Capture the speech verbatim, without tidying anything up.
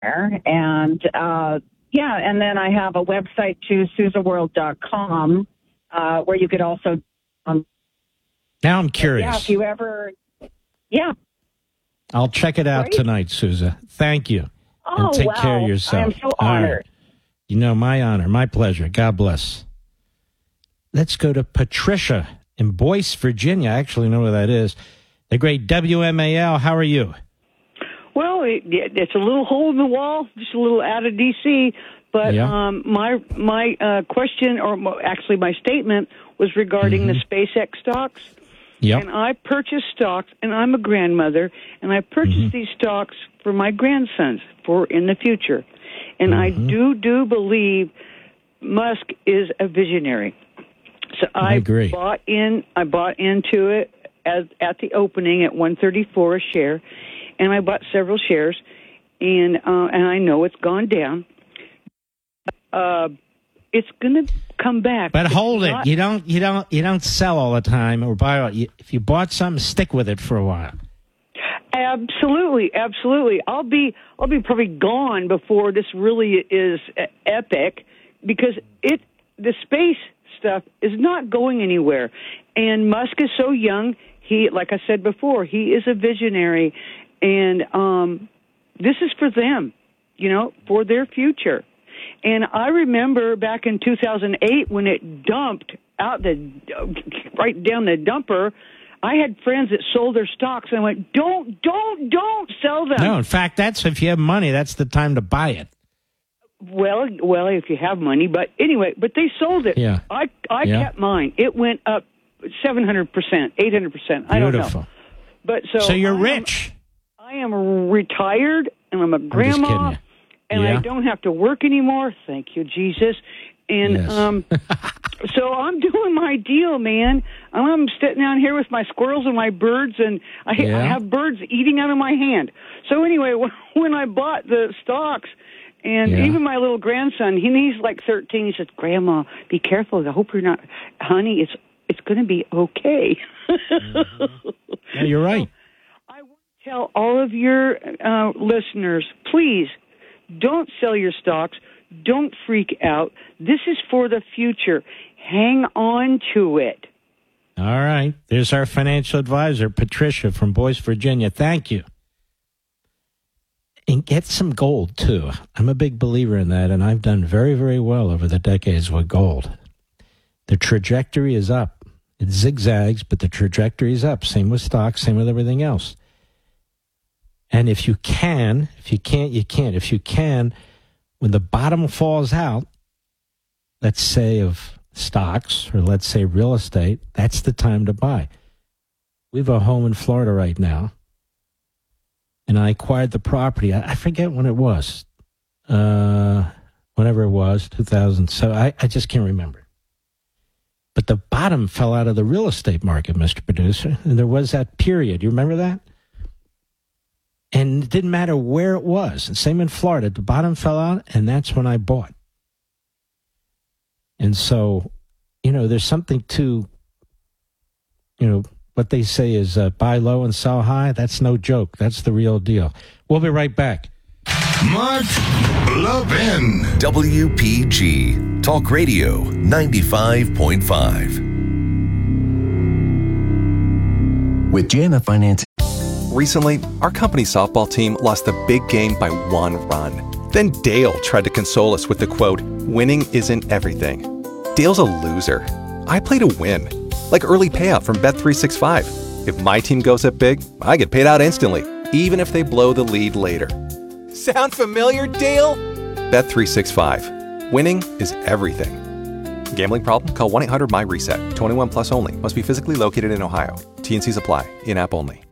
And, uh, yeah, and then I have a website too, Susa World dot com, uh, where you could also... Um, now I'm curious. Yeah, if you ever... Yeah. I'll check it out Great. tonight, Susa. Thank you. Oh, and take wow. care of yourself. I am so honored. Right. You know, my honor, my pleasure. God bless. Let's go to Patricia in Boyce, Virginia. I actually know where that is. The great W M A L. How are you? Well, it, it's a little hole in the wall, just a little out of D C. But yeah. um, my my uh, question, or actually my statement, was regarding mm-hmm. the SpaceX stocks. Yep. And I purchased stocks, and I'm a grandmother, and I purchased mm-hmm. these stocks for my grandsons for in the future. And mm-hmm. I do do believe Musk is a visionary. So I, I agree. bought in. I bought into it as at the opening at one thirty-four a share, and I bought several shares, and uh, and I know it's gone down. Uh, it's going to come back. But it's hold not- it. You don't. You don't. You don't sell all the time or buy. All, you, if you bought something, stick with it for a while. Absolutely, absolutely. I'll be. I'll be probably gone before this really is epic, because it the space stuff is not going anywhere, and Musk is so young. He, like I said before, he is a visionary, and um, this is for them, you know, for their future. And I remember back in two thousand eight when it dumped out the right down the dumper. I had friends that sold their stocks, and I went, "Don't, don't, don't sell them." No, in fact, that's if you have money, that's the time to buy it. Well, well, if you have money, but anyway, but they sold it. Yeah, I, I yeah. kept mine. It went up seven hundred percent, eight hundred percent. I don't know. But so, so you're I am, rich. I am retired, and I'm a grandma, I'm and yeah. I don't have to work anymore. Thank you, Jesus. And yes. um, so I'm doing my deal, man. I'm sitting down here with my squirrels and my birds, and I, yeah. I have birds eating out of my hand. So anyway, when I bought the stocks, and yeah. even my little grandson, he, he's like thirteen. He says, "Grandma, be careful. I hope you're not, honey. It's it's going to be okay." mm-hmm. Yeah, you're right. So I want to tell all of your uh, listeners, please don't sell your stocks. Don't freak out. This is for the future. Hang on to it. All right. There's our financial advisor, Patricia from Boyce, Virginia. Thank you. And get some gold, too. I'm a big believer in that, and I've done very, very well over the decades with gold. The trajectory is up. It zigzags, but the trajectory is up. Same with stocks, same with everything else. And if you can, if you can't, you can't. If you can, when the bottom falls out, let's say of stocks, or let's say real estate, that's the time to buy. We have a home in Florida right now, and I acquired the property. I, I forget when it was, uh, whenever it was, two thousand. So I, I just can't remember. But the bottom fell out of the real estate market, Mister Producer, and there was that period. You remember that? And it didn't matter where it was. And same in Florida. The bottom fell out, and that's when I bought. And so, you know, there's something to, you know, what they say is uh, buy low and sell high. That's no joke. That's the real deal. We'll be right back. Mark Levin. W P G. Talk Radio ninety-five point five. With Jana Finance. Recently, our company softball team lost a big game by one run. Then Dale tried to console us with the quote, "Winning isn't everything." Dale's a loser. I play to win. Like early payout from Bet three sixty-five. If my team goes up big, I get paid out instantly, even if they blow the lead later. Sound familiar, Dale? Bet three sixty-five. Winning is everything. Gambling problem? Call one eight hundred M Y RESET. twenty-one plus only. Must be physically located in Ohio. T N Cs apply. In-app only.